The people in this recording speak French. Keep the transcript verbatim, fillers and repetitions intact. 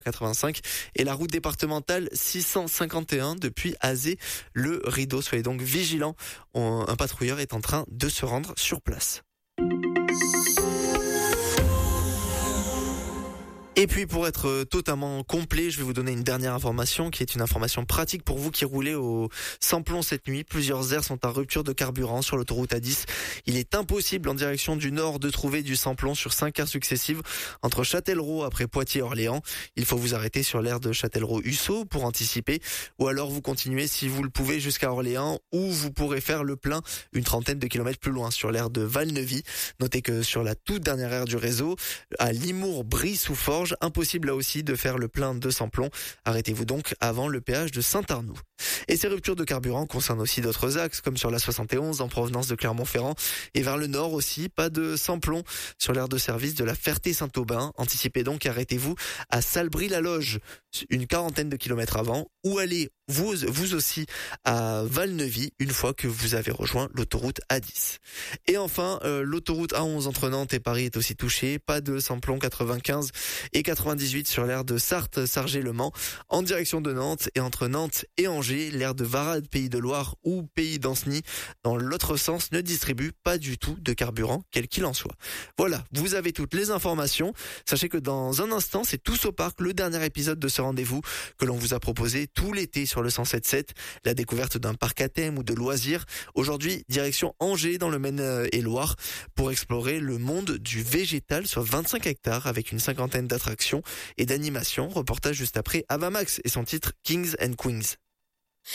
quatre-vingt-cinq et la route départementale six cent cinquante et un depuis Azé le Rideau. Soyez donc vigilants, un patrouilleur est en train de se rendre sur place. Et puis pour être totalement complet, je vais vous donner une dernière information qui est une information pratique pour vous qui roulez au sans-plomb cette nuit. Plusieurs aires sont en rupture de carburant sur l'autoroute A dix. Il est impossible en direction du nord de trouver du sans-plomb sur cinq aires successives entre Châtellerault après Poitiers et Orléans. Il faut vous arrêter sur l'aire de Châtellerault-Hussaux pour anticiper, ou alors vous continuez si vous le pouvez jusqu'à Orléans, ou vous pourrez faire le plein une trentaine de kilomètres plus loin sur l'aire de Valneuvy. Notez que sur la toute dernière aire du réseau, à Limours, Brie-sous-Forges, impossible là aussi de faire le plein de sans-plomb. Arrêtez-vous donc avant le péage de Saint-Arnoux. Et ces ruptures de carburant concernent aussi d'autres axes, comme sur la soixante et onze en provenance de Clermont-Ferrand et vers le nord aussi. Pas de sans-plomb sur l'aire de service de la Ferté-Saint-Aubin. Anticipez donc, arrêtez-vous à Salbris-la-Loge, une quarantaine de kilomètres avant, ou allez vous, vous aussi à Valneuvy une fois que vous avez rejoint l'autoroute A dix. Et enfin, euh, l'autoroute A onze entre Nantes et Paris est aussi touchée. Pas de sans-plomb quatre-vingt-quinze et quatre-vingt-dix-huit sur l'aire de Sarthe-Sargé-le-Mans en direction de Nantes, et entre Nantes et Angers, l'aire de Varade, Pays de Loire ou Pays d'Ancenis dans l'autre sens ne distribue pas du tout de carburant, quel qu'il en soit. Voilà, vous avez toutes les informations. Sachez que dans un instant, c'est Tous au Parc, le dernier épisode de ce rendez-vous que l'on vous a proposé tout l'été sur le cent sept sept, la découverte d'un parc à thème ou de loisirs. Aujourd'hui, direction Angers dans le Maine-et-Loire pour explorer le monde du végétal sur vingt-cinq hectares avec une cinquantaine d'attractions et d'animations. Reportage juste après Avamax et son titre Kings and Queens.